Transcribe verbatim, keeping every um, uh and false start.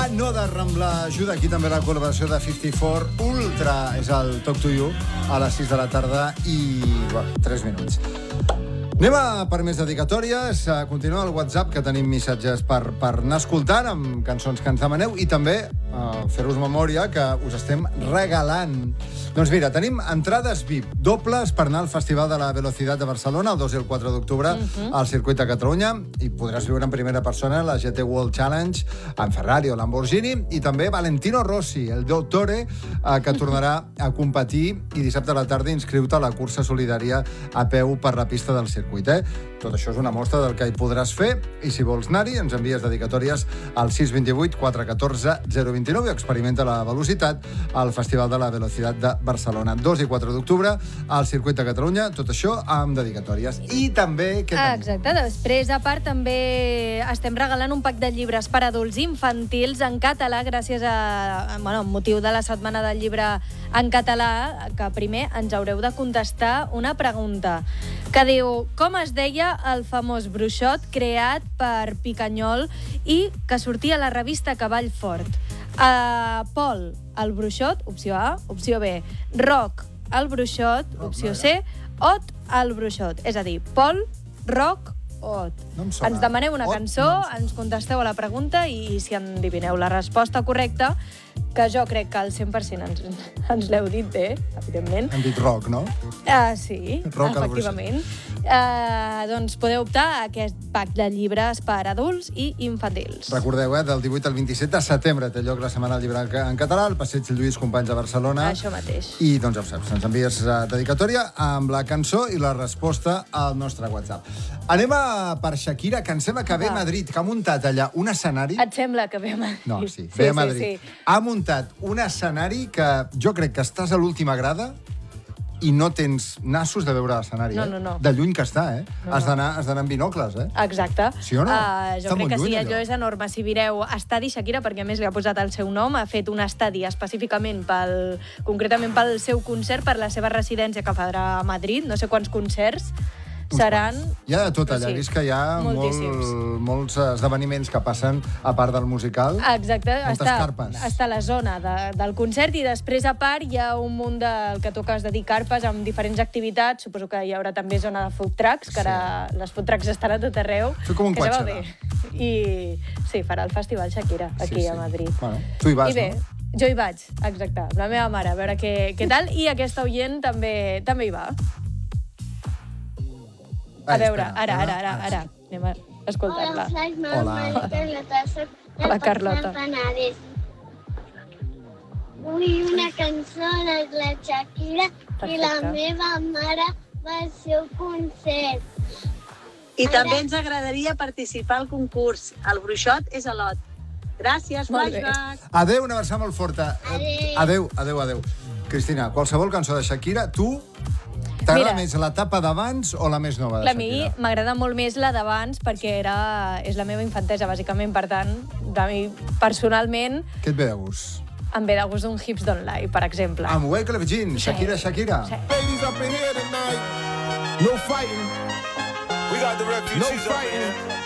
no de Rambla ajuda. Aquí també la col·laboració de cinquanta-quatre Ultra. És el Talk to You a les sis de la tarda i, bueno, tres minuts. Anem a per més dedicatòries. Continua el WhatsApp, que tenim missatges per, per anar escoltant amb cançons que ens demaneu i també uh, fer-vos memòria que us estem regalant. Doncs mira, tenim entrades V I P dobles per anar al Festival de la Velocitat de Barcelona el dos i el quatre d'octubre uh-huh. al Circuit de Catalunya, i podràs viure en primera persona la G T World Challenge en Ferrari o Lamborghini, i també Valentino Rossi, el dottore, eh, que tornarà a competir, i dissabte a la tarda inscriu-te a la cursa solidària a peu per la pista del circuit. Eh? Tot això és una mostra del que hi podràs fer, i si vols anar-hi ens envies dedicatòries al sis dos vuit, quatre un quatre, zero dos nou i experimenta la velocitat al Festival de la Velocitat de Barcelona. dos i quatre d'octubre al Circuit de Catalunya, tot això amb dedicatòries. I també... Què tenim? Exacte, després, a part, també estem regalant un pack de llibres per adults i infantils en català, gràcies a, bueno, amb motiu de la Setmana del Llibre en Català, que primer ens haureu de contestar una pregunta que diu: com es deia el famós bruixot creat per Picanyol i que sortia a la revista Cavall Fort? Uh, Pol, el bruixot, opció A. Opció B, Roc, el bruixot, opció C. Ot, el bruixot. És a dir, Pol, Roc, Ot. No em ens demaneu una Ot, cançó, no ens contesteu a la pregunta i si endivineu la resposta correcta, que jo crec que al cent per cent ens, ens l'heu dit bé, evidentment. Hem dit rock, no? Uh, sí, Roc, efectivament. Uh, doncs podeu optar a aquest pack de llibres per adults i infantils. Recordeu, eh, del divuit al vint-i-set de setembre té lloc la Setmana del Llibre en Català, al Passeig Lluís Companys de Barcelona. Això mateix. I doncs ja ho saps, ens envies dedicatòria amb la cançó i la resposta al nostre WhatsApp. Anem a per Shakira, que em sembla que ve a Madrid, que ha muntat allà un escenari... Et sembla que ve a Madrid? No, sí, ve a Madrid. Sí, sí. Ha muntat un escenari que jo crec que estàs a l'última grada i no tens nassos de veure l'escenari. No, eh? no, no. De lluny que està, eh? No, has d'anar has d'anar amb binocles, eh? Exacte. Sí o no? Uh, jo està crec que lluny, sí, allò. allò és enorme. Si mireu Estadi Shakira, perquè a més li ha posat el seu nom, ha fet un estadi específicament pel, concretament pel seu concert, per la seva residència que farà a Madrid, no sé quants concerts seran... Hi ha de tot allà, sí, vist que hi ha molt, molts esdeveniments que passen a part del musical. Exacte, moltes està, carpes. està a la zona de, del concert, i després a part hi ha un munt del que toques de dir carpes amb diferents activitats. Suposo que hi haurà també zona de food trucks, que ara sí. Les food trucks estan a tot arreu. Fer com un que ja va Coachella. bé. I sí, farà el Festival Shakira aquí sí, sí. a Madrid. Bueno, tu hi vas, I bé, no? Jo hi vaig, exacte, amb la meva mare, a veure què, què tal, i aquesta oient també, també hi va. A veure, ara, ara, ara, ara. Anem a escoltar-la. Hola. Hola, Carlota. Vull una cançó de la Shakira i la meva mare va al seu concert. I també ens agradaria participar al concurs. El bruixot és a l'Ot. Gràcies, flashback. Adéu, una abraçada molt forta. Adéu, adéu, adéu. Cristina, qualsevol cançó de Shakira, tu... T'agrada més l'etapa d'abans o la més nova de Shakira? A mi m'agrada molt més la d'abans perquè era, és la meva infantesa, bàsicament. Per tant, de mi, personalment... Què et ve de gust? Em ve de gust un Hips Don't Lie, per exemple. Amb Wyclef Jean, Shakira, Shakira. Sí. Ladies up in here tonight. No fighting. We got the refugees up in here.